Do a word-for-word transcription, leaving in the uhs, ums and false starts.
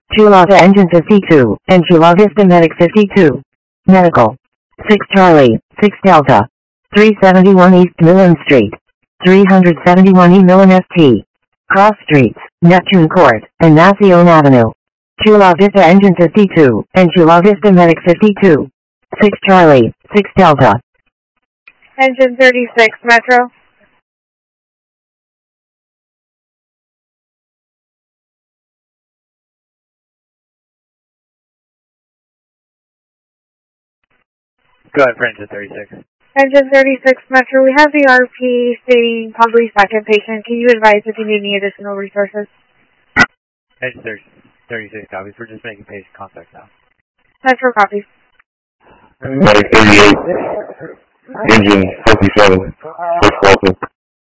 Chulada Engine fifty-two, and Chula Vista Medic fifty-two. Medical. six Charlie, six Delta. three seventy-one East Millen Street. three seventy-one E Millen S T. Cross Streets, Neptune Court, and Nacion Avenue. Chula Vista Engine fifty-two, and Chula Vista Medic fifty-two. six Charlie, six Delta. Engine thirty-six, Metro. Go ahead for engine thirty-six. Engine thirty-six, Metro. We have the R P stating probably second patient. Can you advise if you need any additional resources? Engine thirty-six copies. We're just making patient contact now. Metro copies. Medic thirty-eight, engine fifty-seven, first welcome.